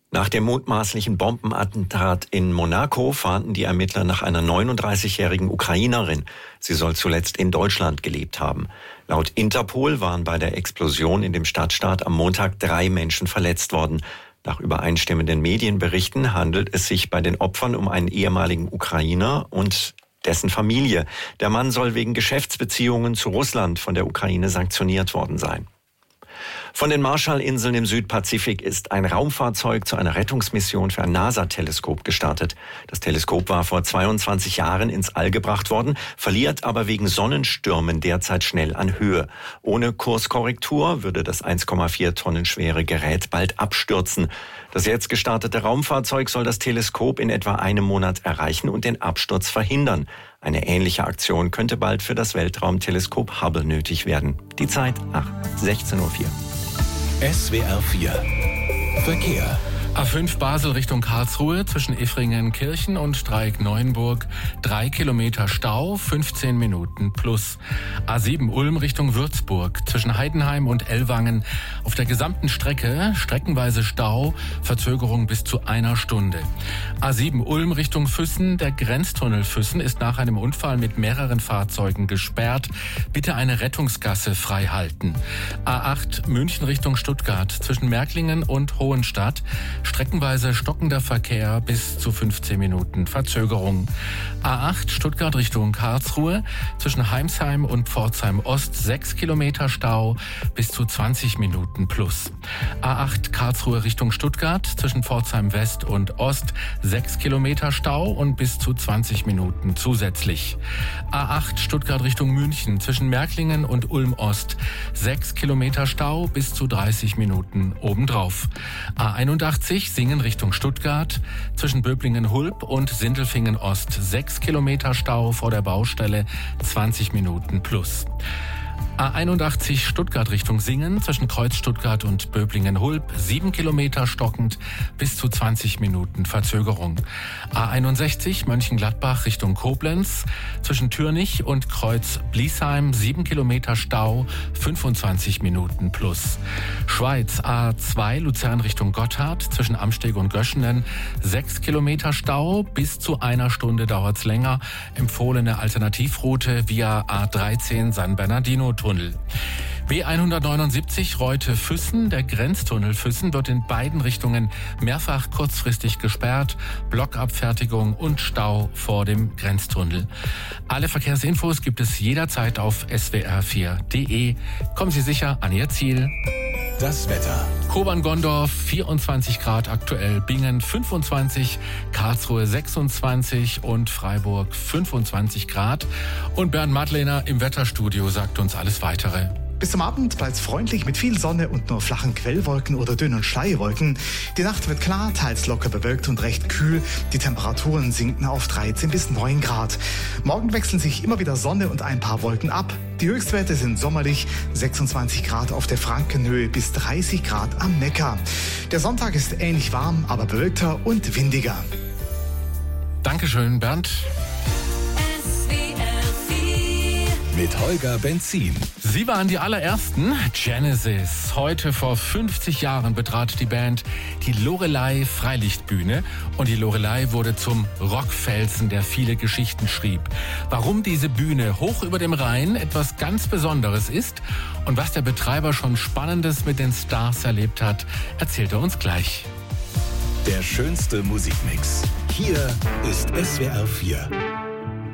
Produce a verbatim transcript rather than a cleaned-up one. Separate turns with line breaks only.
Nach dem mutmaßlichen Bombenattentat in Monaco fahnden die Ermittler nach einer neununddreißigjährigen Ukrainerin. Sie soll zuletzt in Deutschland gelebt haben. Laut Interpol waren bei der Explosion in dem Stadtstaat am Montag drei Menschen verletzt worden. Nach übereinstimmenden Medienberichten handelt es sich bei den Opfern um einen ehemaligen Ukrainer und dessen Familie. Der Mann soll wegen Geschäftsbeziehungen zu Russland von der Ukraine sanktioniert worden sein. Von den Marshallinseln im Südpazifik ist ein Raumfahrzeug zu einer Rettungsmission für ein NASA-Teleskop gestartet. Das Teleskop war vor zweiundzwanzig Jahren ins All gebracht worden, verliert aber wegen Sonnenstürmen derzeit schnell an Höhe. Ohne Kurskorrektur würde das eins Komma vier Tonnen schwere Gerät bald abstürzen. Das jetzt gestartete Raumfahrzeug soll das Teleskop in etwa einem Monat erreichen und den Absturz verhindern. Eine ähnliche Aktion könnte bald für das Weltraumteleskop Hubble nötig werden. Die Zeit, ach, sechzehn Uhr vier.
S W R vier Verkehr.
A fünf Basel Richtung Karlsruhe zwischen Iffringen-Kirchen und Streik-Neuenburg. Drei Kilometer Stau, fünfzehn Minuten plus. A sieben Ulm Richtung Würzburg zwischen Heidenheim und Ellwangen. Auf der gesamten Strecke streckenweise Stau, Verzögerung bis zu einer Stunde. A sieben Ulm Richtung Füssen. Der Grenztunnel Füssen ist nach einem Unfall mit mehreren Fahrzeugen gesperrt. Bitte eine Rettungsgasse frei halten. A acht München Richtung Stuttgart zwischen Märklingen und Hohenstadt. Streckenweise stockender Verkehr bis zu fünfzehn Minuten Verzögerung. A acht Stuttgart Richtung Karlsruhe zwischen Heimsheim und Pforzheim Ost sechs Kilometer Stau bis zu zwanzig Minuten plus. A acht Karlsruhe Richtung Stuttgart zwischen Pforzheim West und Ost sechs Kilometer Stau und bis zu zwanzig Minuten zusätzlich. A acht Stuttgart Richtung München zwischen Märklingen und Ulm Ost sechs Kilometer Stau bis zu dreißig Minuten obendrauf. A einundachtzig Singen Richtung Stuttgart zwischen Böblingen-Hulb und Sindelfingen-Ost sechs Kilometer Stau vor der Baustelle, zwanzig Minuten plus. A einundachtzig Stuttgart Richtung Singen zwischen Kreuz Stuttgart und Böblingen-Hulb sieben Kilometer stockend bis zu zwanzig Minuten Verzögerung. A einundsechzig Mönchengladbach Richtung Koblenz zwischen Türnich und Kreuz Bliesheim sieben Kilometer Stau, fünfundzwanzig Minuten plus. Schweiz A zwei Luzern Richtung Gotthard zwischen Amsteg und Göschenen sechs Kilometer Stau, bis zu einer Stunde dauert's länger. Empfohlene Alternativroute via A dreizehn San Bernardino Tunnel. B hundertneunundsiebzig Reute-Füssen. Der Grenztunnel Füssen wird in beiden Richtungen mehrfach kurzfristig gesperrt. Blockabfertigung und Stau vor dem Grenztunnel. Alle Verkehrsinfos gibt es jederzeit auf S W R vier Punkt de. Kommen Sie sicher an Ihr Ziel.
Das Wetter.
Kobern-Gondorf vierundzwanzig Grad aktuell, Bingen fünfundzwanzig, Karlsruhe sechsundzwanzig und Freiburg fünfundzwanzig Grad. Und Bernd Madlener im Wetterstudio sagt uns alles Weitere.
Bis zum Abend bleibt's freundlich mit viel Sonne und nur flachen Quellwolken oder dünnen Schleierwolken. Die Nacht wird klar, teils locker bewölkt und recht kühl. Die Temperaturen sinken auf dreizehn bis neun Grad. Morgen wechseln sich immer wieder Sonne und ein paar Wolken ab. Die Höchstwerte sind sommerlich, sechsundzwanzig Grad auf der Frankenhöhe bis dreißig Grad am Neckar. Der Sonntag ist ähnlich warm, aber bewölkter und windiger.
Dankeschön, Bernd.
Mit Holger Benzin.
Sie waren die allerersten. Genesis. Heute vor fünfzig Jahren betrat die Band die Loreley Freilichtbühne und die Loreley wurde zum Rockfelsen, der viele Geschichten schrieb. Warum diese Bühne hoch über dem Rhein etwas ganz Besonderes ist und was der Betreiber schon Spannendes mit den Stars erlebt hat, erzählt er uns gleich.
Der schönste Musikmix. Hier ist S W R vier.